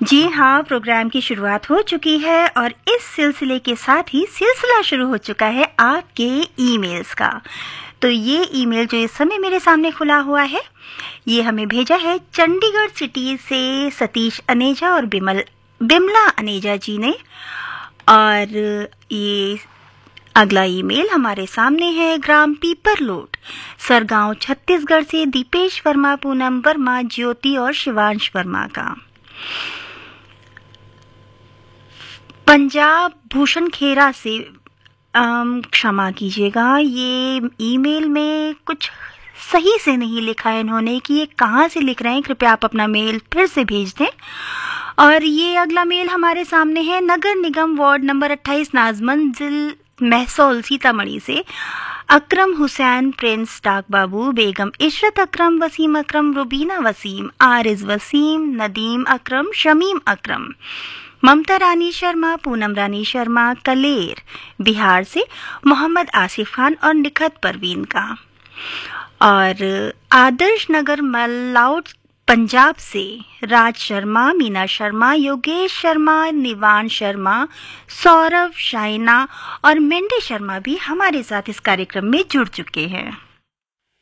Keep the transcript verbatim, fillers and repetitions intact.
जी हाँ, प्रोग्राम की शुरुआत हो चुकी है और इस सिलसिले के साथ ही सिलसिला शुरू हो चुका है आपके ईमेल्स का। तो ये ईमेल जो इस समय मेरे सामने खुला हुआ है, ये हमें भेजा है चंडीगढ़ सिटी से सतीश अनेजा और बिमल बिमला अनेजा जी ने। और ये अगला ईमेल हमारे सामने है ग्राम पीपरलोट, सरगांव, छत्तीसगढ़ से दीपेश वर्मा, पूनम वर्मा, ज्योति और शिवांश वर्मा का। पंजाब भूषण खेरा से क्षमा कीजिएगा, ये ईमेल में कुछ सही से नहीं लिखा है इन्होंने कि ये कहाँ से लिख रहे हैं। कृपया आप अपना मेल फिर से भेज दें। और ये अगला मेल हमारे सामने है नगर निगम वार्ड नंबर अट्ठाईस, नाजमंजिल, महसौल, सीतामढ़ी से अकरम हुसैन, प्रिंस, डाक बाबू, बेगम इशरत अकरम, वसीम अकरम, रुबीना वसीम, आरिज वसीम, नदीम अकरम, शमीम अकरम, ममता रानी शर्मा, पूनम रानी शर्मा, कलेर बिहार से मोहम्मद आसिफ खान और निखत परवीन का। और आदर्श नगर मल्लाउट पंजाब से राज शर्मा, मीना शर्मा, योगेश शर्मा, निवान शर्मा, सौरभ, शाइना और मेंढे शर्मा भी हमारे साथ इस कार्यक्रम में जुड़ चुके हैं।